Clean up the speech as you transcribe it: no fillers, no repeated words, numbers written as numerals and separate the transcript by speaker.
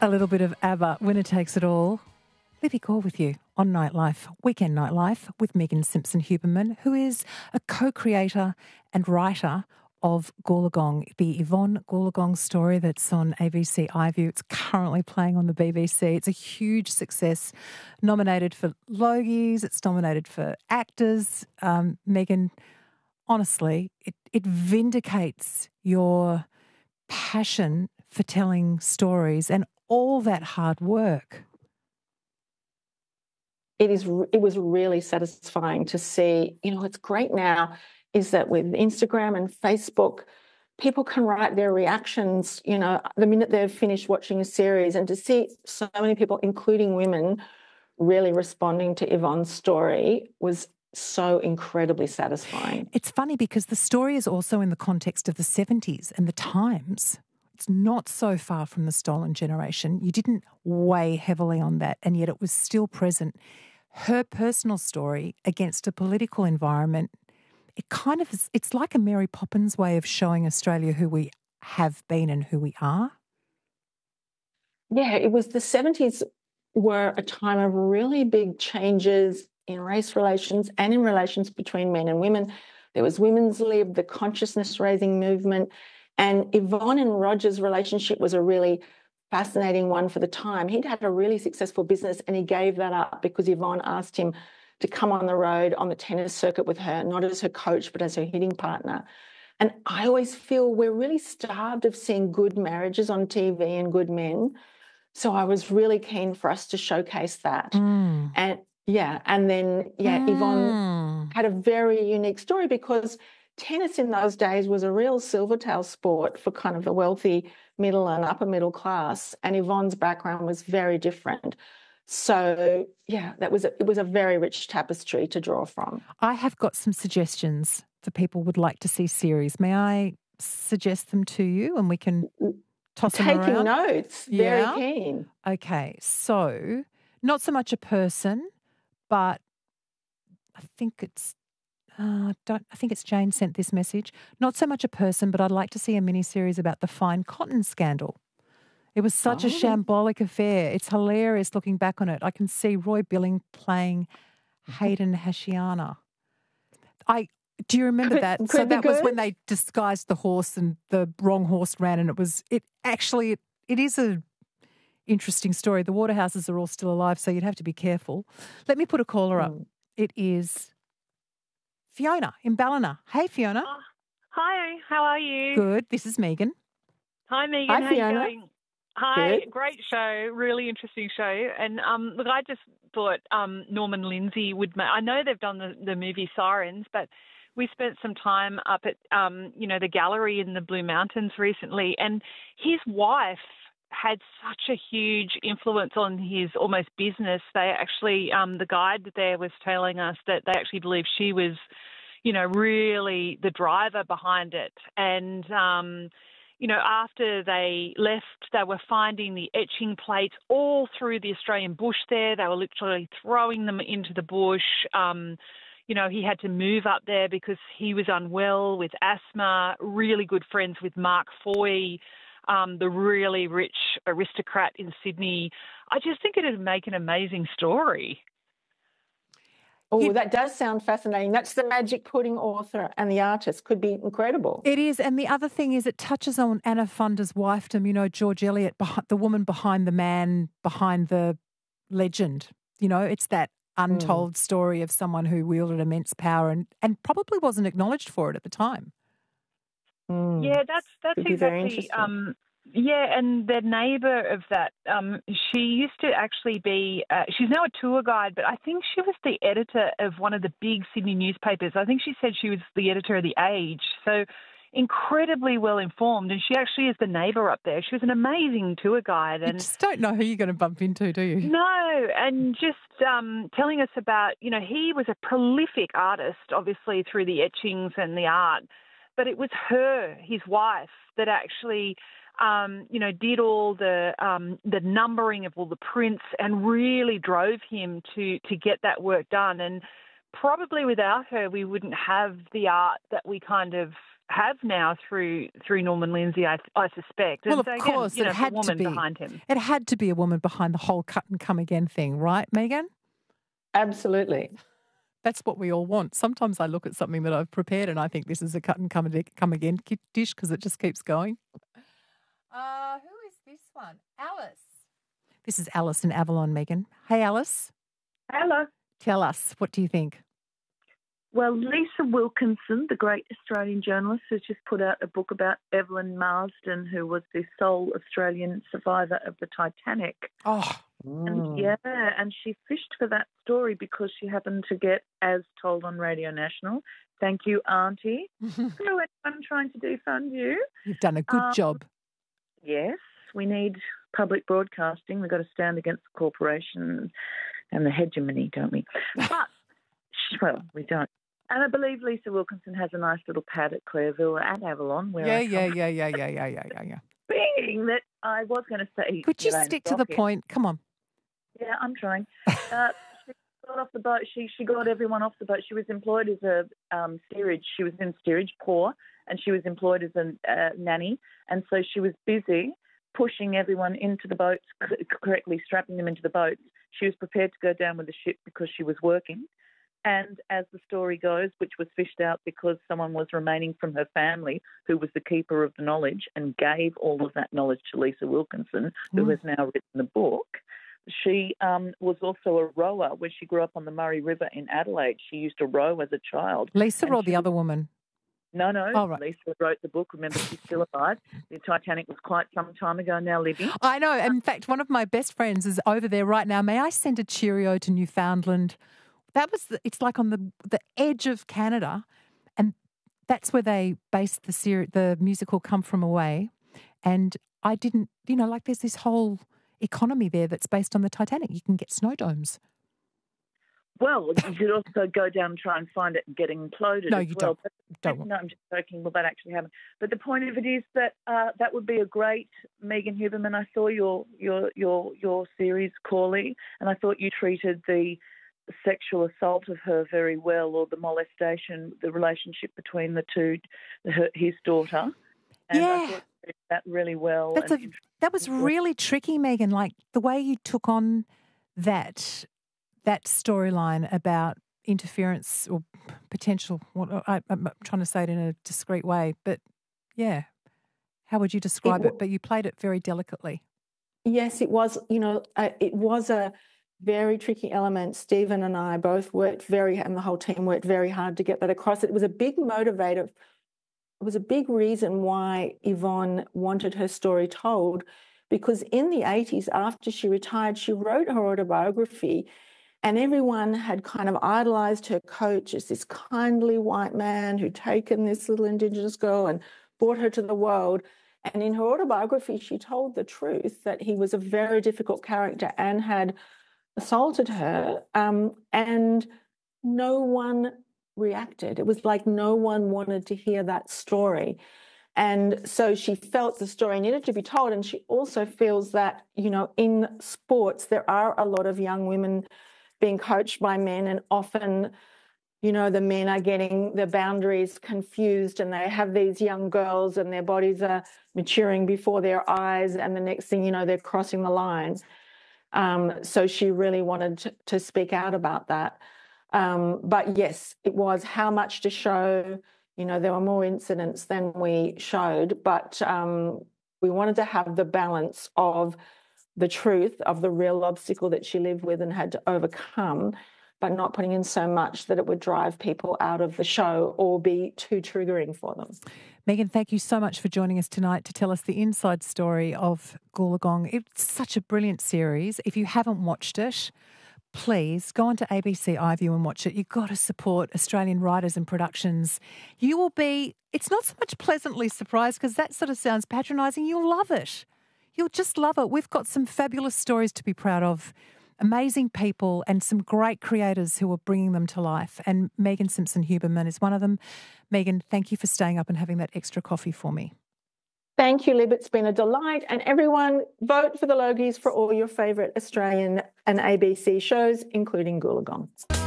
Speaker 1: A little bit of ABBA, Winner Takes It All. Libby Gore with you on Nightlife, Weekend Nightlife, with Megan Simpson-Huberman, who is a co-creator and writer of Goolagong, the Yvonne Goolagong story that's on ABC iView. It's currently playing on the BBC. It's a huge success, nominated for Logies, it's nominated for actors. Megan, honestly, it vindicates your passion for telling stories and all that hard work.
Speaker 2: It was really satisfying to see. What's great now is that with Instagram and Facebook, people can write their reactions, the minute they've finished watching a series, and to see so many people, including women, really responding to Yvonne's story was so incredibly satisfying.
Speaker 1: It's funny because the story is also in the context of the 70s and the times. It's not so far from the Stolen Generation. You didn't weigh heavily on that, and yet it was still present. Her personal story against a political environment, it's like a Mary Poppins way of showing Australia who we have been and who we are.
Speaker 2: Yeah, it was the 70s were a time of really big changes in race relations and in relations between men and women. There was women's lib, the consciousness-raising movement, and Yvonne and Roger's relationship was a really fascinating one for the time. He'd had a really successful business and he gave that up because Yvonne asked him to come on the road on the tennis circuit with her, not as her coach, but as her hitting partner. And I always feel we're really starved of seeing good marriages on TV and good men. So I was really keen for us to showcase that. And then Yvonne had a very unique story because tennis in those days was a real silvertail sport for kind of the wealthy middle and upper middle class, and Yvonne's background was very different. So, it was a very rich tapestry to draw from.
Speaker 1: I have got some suggestions for people who would like to see series. May I suggest them to you and we can toss them around?
Speaker 2: Taking notes, very keen.
Speaker 1: Okay, so not so much a person, but I think it's Jane sent this message. Not so much a person, but I'd like to see a mini-series about the Fine Cotton scandal. It was such a shambolic affair. It's hilarious looking back on it. I can see Roy Billing playing Hayden Hashiana. Do you remember that? So that was when they disguised the horse and the wrong horse ran, and it is a interesting story. The Waterhouses are all still alive, so you'd have to be careful. Let me put a caller up. It is Fiona in Ballina. Hey, Fiona.
Speaker 3: Hi, how are you?
Speaker 1: Good. This is Megan.
Speaker 3: Hi, Megan.
Speaker 2: Hi,
Speaker 3: how
Speaker 2: Fiona.
Speaker 3: are you going? Hi,
Speaker 2: Good.
Speaker 3: Great show, really interesting show. And look, I just thought Norman Lindsay would I know they've done the movie Sirens, but we spent some time up at, the gallery in the Blue Mountains recently, and his wife had such a huge influence on his almost business. They actually, the guide there was telling us that they actually believe she was, really the driver behind it. And, after they left, they were finding the etching plates all through the Australian bush there. They were literally throwing them into the bush. He had to move up there because he was unwell with asthma, really good friends with Mark Foy, the really rich aristocrat in Sydney. I just think it would make an amazing story.
Speaker 2: Oh, that does sound fascinating. That's the magic pudding author and the artist. Could be incredible.
Speaker 1: It is. And the other thing is it touches on Anna Funder's wifedom, George Eliot, the woman behind the man, behind the legend. It's that untold story of someone who wielded immense power and probably wasn't acknowledged for it at the time.
Speaker 3: Yeah, that's exactly. And the neighbour of that, she used to actually be, she's now a tour guide, but I think she was the editor of one of the big Sydney newspapers. I think she said she was the editor of The Age. So incredibly well informed, and she actually is the neighbour up there. She was an amazing tour guide. And
Speaker 1: you just don't know who you're going to bump into, do you?
Speaker 3: No, and just telling us about, he was a prolific artist, obviously through the etchings and the art, but it was his wife, that actually did all the numbering of all the prints and really drove him to get that work done. And probably without her, we wouldn't have the art that we kind of have now through Norman Lindsay, I suspect.
Speaker 1: Well,
Speaker 3: and
Speaker 1: of
Speaker 3: so
Speaker 1: course,
Speaker 3: again,
Speaker 1: it had
Speaker 3: the woman
Speaker 1: to be.
Speaker 3: behind him.
Speaker 1: It had to be a woman behind the whole cut and come again thing, right, Megan?
Speaker 2: Absolutely.
Speaker 1: That's what we all want. Sometimes I look at something that I've prepared and I think this is a cut and come again dish because it just keeps going. Who is this one? Alice. This is Alice in Avalon, Megan. Hey, Alice.
Speaker 4: Hello.
Speaker 1: Tell us, what do you think?
Speaker 4: Well, Lisa Wilkinson, the great Australian journalist, has just put out a book about Evelyn Marsden, who was the sole Australian survivor of the Titanic.
Speaker 1: Oh.
Speaker 4: And she fished for that story because she happened to get, as told on Radio National, "Thank you, Auntie." So I'm trying to defund you.
Speaker 1: You've done a good job.
Speaker 4: Yes, we need public broadcasting. We've got to stand against the corporation and the hegemony, don't we? But, well, we don't. And I believe Lisa Wilkinson has a nice little pad at Clairville and Avalon. Where
Speaker 1: Yeah.
Speaker 4: Being that I was going to say...
Speaker 1: Could you stick to the point? Come on.
Speaker 4: Yeah, I'm trying. She got off the boat. She got everyone off the boat. She was employed as a steerage. She was in steerage, poor, and she was employed as a nanny. And so she was busy pushing everyone into the boats, correctly strapping them into the boats. She was prepared to go down with the ship because she was working. And as the story goes, which was fished out because someone was remaining from her family who was the keeper of the knowledge and gave all of that knowledge to Lisa Wilkinson, who has now written the book. She was also a rower when she grew up on the Murray River in Adelaide. She used to row as a child.
Speaker 1: Lisa or the other woman?
Speaker 4: No.
Speaker 1: Oh, right.
Speaker 4: Lisa wrote the book. Remember, she's still alive. The Titanic was quite some time ago now, Libby.
Speaker 1: I know. In fact, one of my best friends is over there right now. May I send a cheerio to Newfoundland? It's like on the edge of Canada, and that's where they based the musical Come From Away. And I didn't, there's this whole economy there that's based on the Titanic. You can get snow domes.
Speaker 4: Well, you could also go down and try and find it and get imploded.
Speaker 1: No,
Speaker 4: as
Speaker 1: you
Speaker 4: well.
Speaker 1: don't.
Speaker 4: No, I'm just joking. Well, that actually happened. But the point of it is that that would be a great Megan Huberman. I saw your series, Corley, and I thought you treated the sexual assault of her very well, or the molestation, the relationship between the two, his daughter. And I thought you did that really well.
Speaker 1: That was really tricky, Megan. Like the way you took on that storyline about interference or potential. I'm trying to say it in a discreet way, but yeah, how would you describe it? But you played it very delicately.
Speaker 2: Yes, it was. It was a very tricky element. Stephen and I both and the whole team worked very hard to get that across. It was a big motivator. It was a big reason why Yvonne wanted her story told, because in the 80s, after she retired, she wrote her autobiography, and everyone had kind of idolized her coach as this kindly white man who'd taken this little Indigenous girl and brought her to the world. And in her autobiography, she told the truth that he was a very difficult character and had assaulted her, and no one reacted. It was like no one wanted to hear that story. And so she felt the story needed to be told. And she also feels that, in sports, there are a lot of young women being coached by men, and often, the men are getting the boundaries confused, and they have these young girls and their bodies are maturing before their eyes, and the next thing you know, they're crossing the line. So she really wanted to speak out about that. But yes, it was how much to show. There were more incidents than we showed, but we wanted to have the balance of the truth of the real obstacle that she lived with and had to overcome, but not putting in so much that it would drive people out of the show or be too triggering for them.
Speaker 1: Megan, thank you so much for joining us tonight to tell us the inside story of Goolagong. It's such a brilliant series. If you haven't watched it, please go onto ABC iView and watch it. You've got to support Australian writers and productions. You will be, it's not so much pleasantly surprised, because that sort of sounds patronising. You'll love it. You'll just love it. We've got some fabulous stories to be proud of, amazing people and some great creators who are bringing them to life. And Megan Simpson Huberman is one of them. Megan, thank you for staying up and having that extra coffee for me.
Speaker 2: Thank you, Lib. It's been a delight. And everyone, vote for the Logies for all your favourite Australian and ABC shows, including Goolagong.